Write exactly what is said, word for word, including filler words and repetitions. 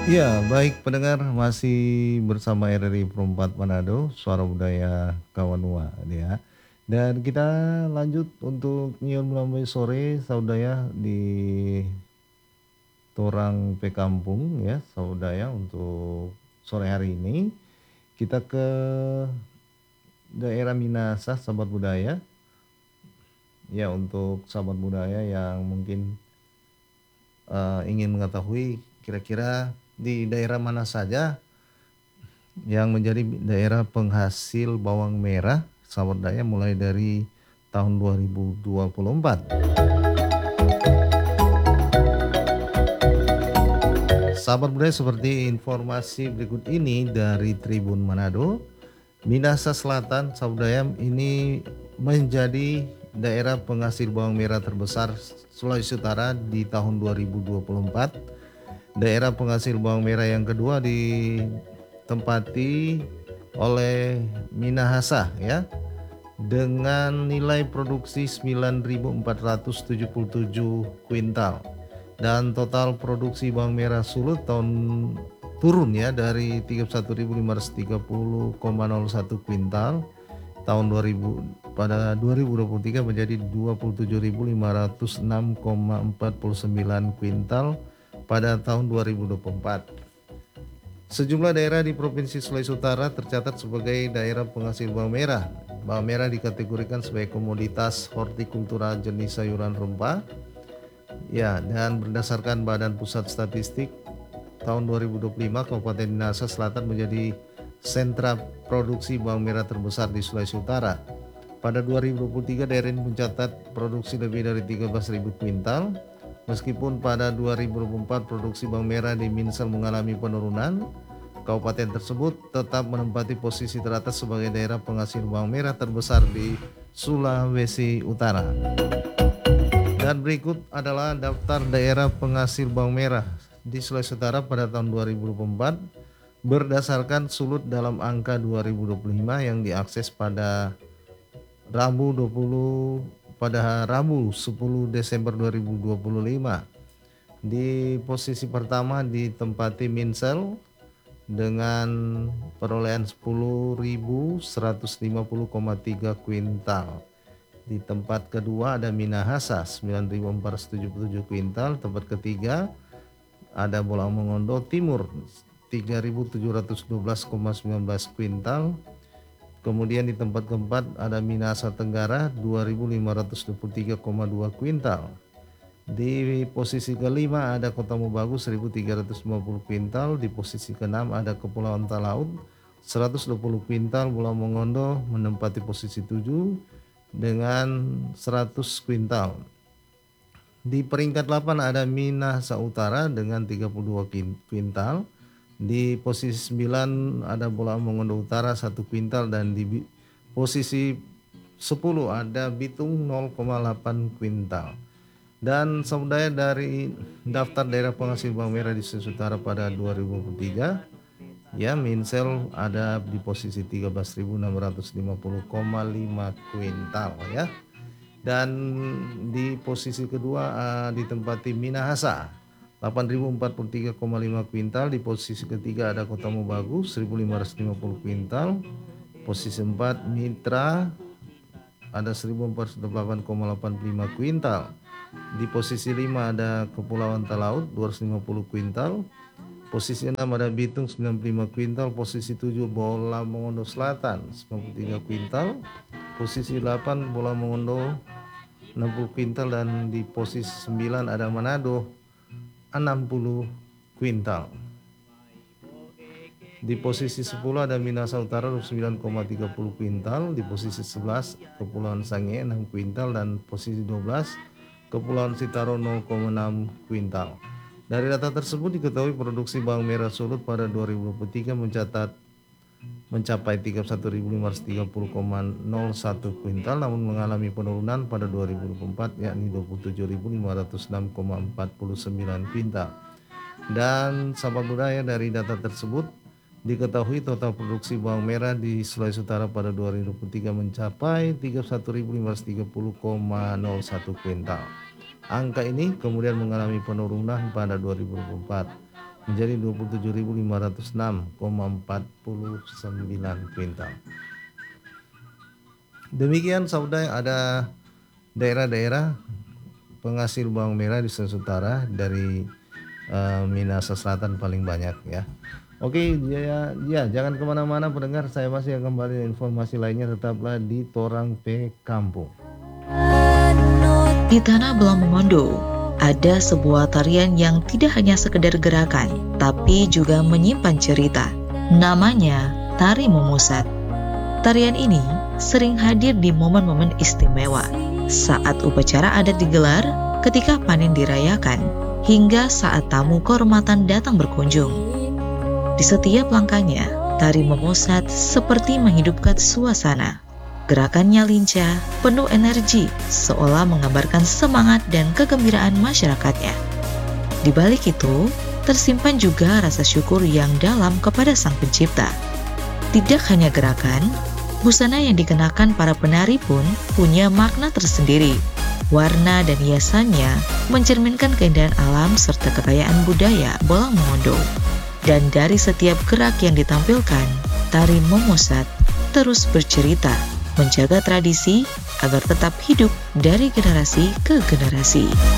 Ya, baik pendengar masih bersama R R I Perempat Manado, Suara Budaya Kawanua ya. Dan kita lanjut untuk nyiun melambai sore saudaya di Torang Pe Kampung ya, saudaya untuk sore hari ini. Kita ke daerah Minahasa, sahabat budaya. Ya, untuk sahabat budaya yang mungkin eh, ingin mengetahui kira-kira di daerah mana saja yang menjadi daerah penghasil bawang merah sahabat daya mulai dari tahun dua ribu dua puluh empat. Sahabat budaya, seperti informasi berikut ini dari Tribun Manado, Minahasa Selatan sahabat daya ini menjadi daerah penghasil bawang merah terbesar Sulawesi Utara di tahun dua ribu dua puluh empat. Daerah penghasil bawang merah yang kedua ditempati oleh Minahasa ya, dengan nilai produksi sembilan ribu empat ratus tujuh puluh tujuh kuintal, dan total produksi bawang merah Sulut tahun turun ya dari tiga puluh satu ribu lima ratus tiga puluh koma nol satu kuintal tahun dua ribu pada dua ribu dua puluh tiga menjadi dua puluh tujuh ribu lima ratus enam koma empat sembilan kuintal pada tahun dua ribu dua puluh empat. Sejumlah daerah di Provinsi Sulawesi Utara tercatat sebagai daerah penghasil bawang merah. Bawang merah dikategorikan sebagai komoditas hortikultura jenis sayuran rempah. Ya, dan berdasarkan Badan Pusat Statistik tahun dua ribu dua puluh lima, Kabupaten Minahasa Selatan menjadi sentra produksi bawang merah terbesar di Sulawesi Utara. Pada dua ribu dua puluh tiga, daerah ini mencatat produksi lebih dari tiga belas ribu kuintal. Meskipun pada dua ribu dua puluh empat produksi bawang merah di Minsel mengalami penurunan, kabupaten tersebut tetap menempati posisi teratas sebagai daerah penghasil bawang merah terbesar di Sulawesi Utara. Dan berikut adalah daftar daerah penghasil bawang merah di Sulawesi Utara pada tahun dua ribu dua puluh empat berdasarkan Sulut dalam angka dua ribu dua puluh lima yang diakses pada Rabu dua puluh pada Rabu sepuluh Desember dua ribu dua puluh lima. Di posisi pertama ditempati Minsel dengan perolehan sepuluh ribu seratus lima puluh koma tiga kuintal. Di tempat kedua ada Minahasa sembilan ribu empat ratus tujuh puluh tujuh kuintal. Tempat ketiga ada Bolang Mongondo Timur tiga ribu tujuh ratus dua belas koma satu sembilan kuintal. Kemudian di tempat keempat ada Minahasa Tenggara dua ribu lima ratus dua puluh tiga koma dua kuintal. Di posisi kelima ada Kota Mobagu seribu tiga ratus lima puluh kuintal. Di posisi keenam ada Kepulauan Talaut seratus dua puluh kuintal. Bolang Mongondo menempati posisi tujuh dengan seratus kuintal. Di peringkat delapan ada Minahasa Utara dengan tiga puluh dua kuintal. Di posisi sembilan ada Bolang Mongondo Utara satu kuintal, dan di posisi sepuluh ada Bitung nol koma delapan kuintal. Dan saudara, dari daftar daerah penghasil bawang merah di Sulawesi Utara pada dua ribu dua puluh tiga, ya, Minsel ada di posisi tiga belas ribu enam ratus lima puluh koma lima kuintal ya. Dan di posisi kedua uh, ditempati Minahasa delapan ribu empat puluh tiga koma lima kuintal. Di posisi ketiga ada Kota Mobagu seribu lima ratus lima puluh kuintal. Posisi empat Mitra ada seribu empat ratus delapan koma delapan lima kuintal. Di posisi lima ada Kepulauan Talaut dua ratus lima puluh kuintal. Posisi enam ada Bitung sembilan puluh lima kuintal. Posisi tujuh Bolang Mongondo Selatan sembilan puluh tiga kuintal. Posisi delapan Bolang Mongondo enam puluh kuintal, dan di posisi sembilan ada Manado enam puluh kuintal. Di posisi sepuluh ada Minahasa Utara dua puluh sembilan koma tiga puluh kuintal. Di posisi sebelas Kepulauan Sangihe enam kuintal, dan posisi dua belas Kepulauan Sitaro nol koma enam kuintal. Dari data tersebut diketahui produksi bawang merah Sulut pada dua ribu dua puluh tiga mencatat mencapai tiga puluh satu ribu lima ratus tiga puluh koma nol satu kuintal, namun mengalami penurunan pada dua ribu dua puluh empat yakni dua puluh tujuh ribu lima ratus enam koma empat sembilan kuintal. Dan sahabat budaya, dari data tersebut diketahui total produksi bawang merah di Sulawesi Utara pada dua ribu dua puluh tiga mencapai tiga puluh satu ribu lima ratus tiga puluh koma nol satu kuintal. Angka ini kemudian mengalami penurunan pada dua ribu dua puluh empat. menjadi dua puluh tujuh ribu lima ratus enam koma empat sembilan kuintal. Demikian saudara, ada daerah-daerah penghasil bawang merah di Sulawesi Utara dari uh, Minahasa Selatan paling banyak ya. Oke, ya, ya jangan kemana-mana pendengar, saya masih akan kembali dengan informasi lainnya, tetaplah di Torang P Kampung. Di Tanah Belang Mongondo, ada sebuah tarian yang tidak hanya sekedar gerakan, tapi juga menyimpan cerita. Namanya Tari Momosat. Tarian ini sering hadir di momen-momen istimewa, saat upacara adat digelar, ketika panen dirayakan, hingga saat tamu kehormatan datang berkunjung. Di setiap langkahnya, tari Momosat seperti menghidupkan suasana. Gerakannya lincah, penuh energi, seolah menggambarkan semangat dan kegembiraan masyarakatnya. Di balik itu, tersimpan juga rasa syukur yang dalam kepada Sang Pencipta. Tidak hanya gerakan, busana yang dikenakan para penari pun punya makna tersendiri. Warna dan hiasannya mencerminkan keindahan alam serta kekayaan budaya Belang Mongondo. Dan dari setiap gerak yang ditampilkan, tari Momosat terus bercerita, menjaga tradisi agar tetap hidup dari generasi ke generasi.